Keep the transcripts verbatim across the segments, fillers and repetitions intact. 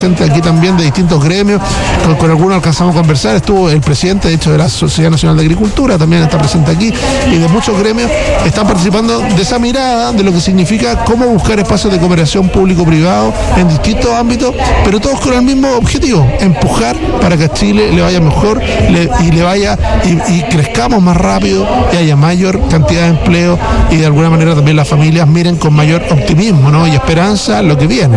gente aquí también de distintos gremios, con, con algunos alcanzamos a conversar, estuvo el presidente de hecho de la Sociedad Nacional de Agricultura, también está presente aquí, y de muchos gremios están participando de esa mirada de lo que significa cómo buscar espacios de cooperación público-privado en distintos ámbitos, pero todos con el mismo objetivo, empujar para que a Chile le vaya mejor le, y le vaya y, y crezcamos más rápido y haya mayor cantidad de empleo y de alguna manera también las familias miren con mayor optimismo, ¿no? y esperanza lo que viene.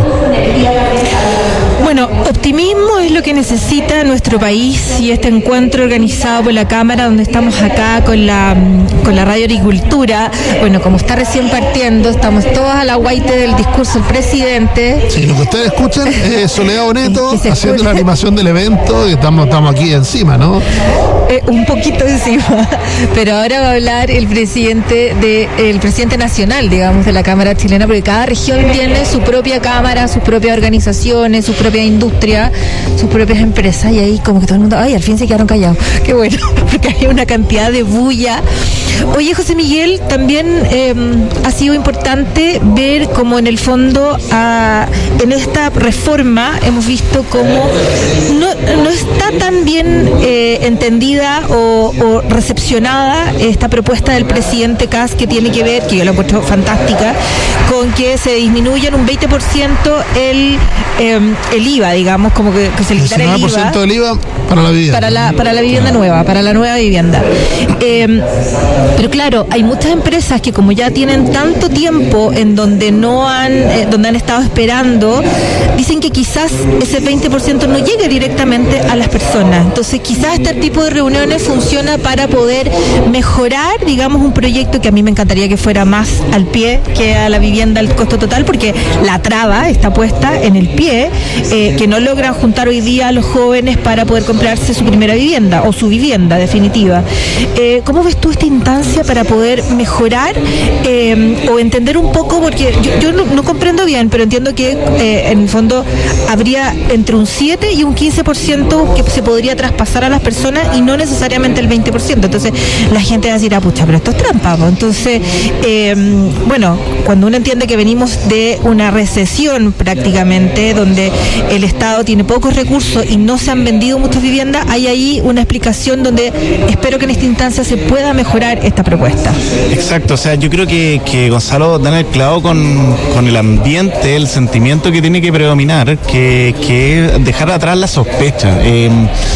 Bueno, optimismo es lo que necesita nuestro país y este encuentro organizado por la Cámara, donde estamos acá con la con la Radio Agricultura. Bueno, como está recién partiendo, estamos todos a la guaite del discurso del presidente. Sí, lo que ustedes escuchan es Soledad Boneto haciendo escucha. la animación del evento, y estamos, estamos aquí encima, ¿no? Eh, un poquito encima, pero ahora va a hablar el presidente de el presidente nacional, digamos, de la Cámara chilena, porque cada región tiene su propia cámara, sus propias organizaciones, sus propia industria, sus propias empresas, y ahí como que todo el mundo, ay, al fin se quedaron callados, qué bueno, porque hay una cantidad de bulla. Oye, José Miguel, también eh, ha sido importante ver cómo en el fondo a, en esta reforma hemos visto cómo no, no está tan bien eh, entendida o, o recepcionada esta propuesta del presidente Kast, que tiene que ver, que yo la he puesto fantástica, con que se disminuya en un veinte por ciento el, eh, el I V A, digamos, como que, que se le quitara el I V A. diecinueve por ciento del I V A para la vivienda. Para la, para la vivienda nueva, para la nueva vivienda. Eh, pero claro, hay muchas empresas que como ya tienen tanto tiempo en donde no han, eh, donde han estado esperando, dicen que quizás ese veinte por ciento no llegue directamente a las personas. Entonces quizás este tipo de reuniones funciona para poder mejorar, digamos, un proyecto que a mí me encantaría que fuera más al pie que a la vivienda al costo total, porque la traba está puesta en el pie, eh, que no logran juntar hoy día a los jóvenes para poder comprarse su primera vivienda o su vivienda definitiva. Eh, ¿Cómo ves tú esta instancia para poder mejorar eh, o entender un poco? Porque yo, yo no, no comprendo bien, pero entiendo que eh, en el fondo habría entre un siete y un quince por ciento que se podría traspasar a las personas y no necesariamente el veinte por ciento. Entonces la gente va a decir, ah, pucha, pero esto es trampa. Entonces, eh, bueno, cuando uno entiende que venimos de una recesión prácticamente, donde el Estado tiene pocos recursos y no se han vendido muchas viviendas, hay ahí una explicación donde espero que en esta instancia se pueda mejorar esta propuesta. Exacto, o sea, yo creo que, que Gonzalo da en el clavo con, con el ambiente, el sentimiento que tiene que predominar, que, que dejar atrás la sospecha. Eh,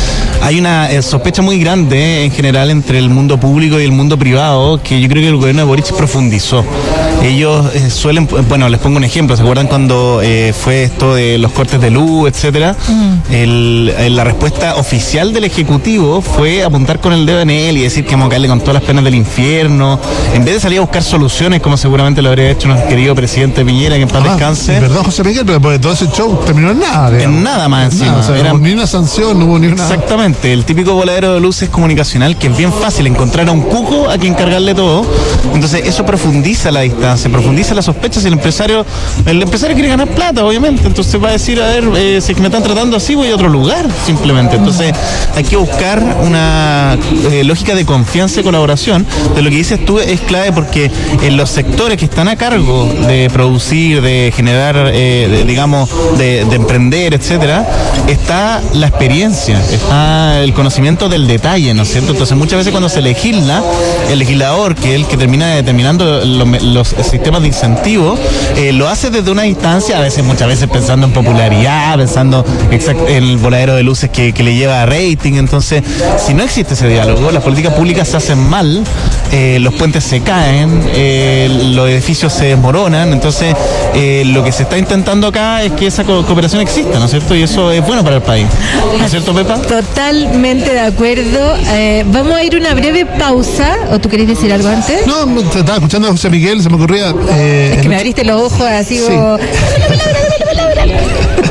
Hay una eh, sospecha muy grande eh, en general entre el mundo público y el mundo privado, que yo creo que el gobierno de Boric profundizó. Ellos eh, suelen, bueno, les pongo un ejemplo, ¿se acuerdan cuando eh, fue esto de los cortes de luz, etcétera? Mm. El, el, la respuesta oficial del Ejecutivo fue apuntar con el dedo en él y decir que vamos a caerle con todas las penas del infierno, en vez de salir a buscar soluciones, como seguramente lo habría hecho nuestro querido presidente Piñera, que en paz ah, descanse. Perdón, José Miguel, pero pues, todo ese show terminó en nada. Digamos. En nada más encima. Nada, o sea, Era, ni una sanción, no hubo ni una... Exactamente, el típico voladero de luces comunicacional, que es bien fácil encontrar a un cuco a quien cargarle todo. Entonces eso profundiza la distancia, profundiza las sospechas, y el empresario el empresario quiere ganar plata, obviamente, entonces va a decir, a ver, eh, si es que me están tratando así, voy a otro lugar, simplemente. Entonces hay que buscar una eh, lógica de confianza y colaboración. De lo que dices tú es clave, porque en los sectores que están a cargo de producir, de generar, eh, de, digamos, de, de emprender, etcétera, está la experiencia, está el conocimiento del detalle, ¿no es cierto? Entonces muchas veces cuando se legisla, el legislador, que es el que termina determinando los, los sistemas de incentivos, eh, lo hace desde una distancia, a veces, muchas veces pensando en popularidad, pensando exact- en el voladero de luces que, que le lleva a rating. Entonces, si no existe ese diálogo, las políticas públicas se hacen mal, eh, los puentes se caen, eh, los edificios se desmoronan. Entonces, eh, lo que se está intentando acá es que esa co- cooperación exista, ¿no es cierto? Y eso es bueno para el país, ¿no es cierto, Pepa? Totalmente de acuerdo. Eh, vamos a ir a una breve pausa. ¿O tú querés decir algo antes? No, estaba escuchando a José Miguel, se me ocurría... Eh, es que me abriste los ojos así sí. como... ¡Dame la palabra, dame la palabra!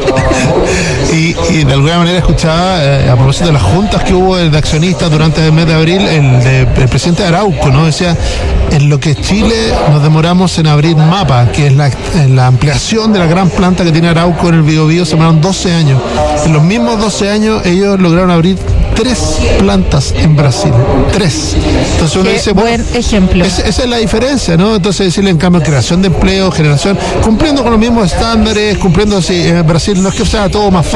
Y, y de alguna manera escuchaba, eh, a propósito de las juntas que hubo de accionistas durante el mes de abril, el, de, el presidente Arauco, ¿no? Decía, en lo que Chile nos demoramos en abrir MAPA, que es la, la ampliación de la gran planta que tiene Arauco en el Biobío, se demoraron doce años. En los mismos doce años ellos lograron abrir tres plantas en Brasil. Tres. Entonces uno Qué dice, buen ejemplo. Es, esa es la diferencia, ¿no? Entonces decirle en cambio creación de empleo, generación, cumpliendo con los mismos estándares, cumpliendo así, en Brasil no es que sea todo más